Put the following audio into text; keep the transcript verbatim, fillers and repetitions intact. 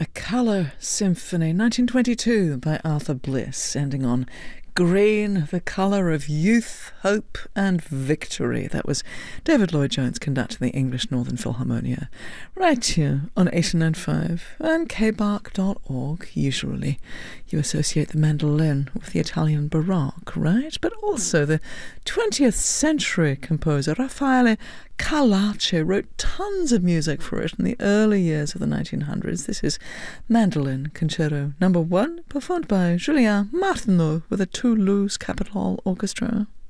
A Colour Symphony, nineteen twenty-two, by Arthur Bliss, ending on green, the colour of youth, hope and victory. That was David Lloyd-Jones conducting the English Northern Philharmonia right here on eighty-nine point five and k bark dot org. Usually you associate the mandolin with the Italian Baroque, right? But also the twentieth century composer Raffaele Carracci wrote tons of music for it in the early years of the nineteen hundreds. This is Mandolin Concerto Number One, performed by Julien Martineau with the Toulouse Capitol Orchestra.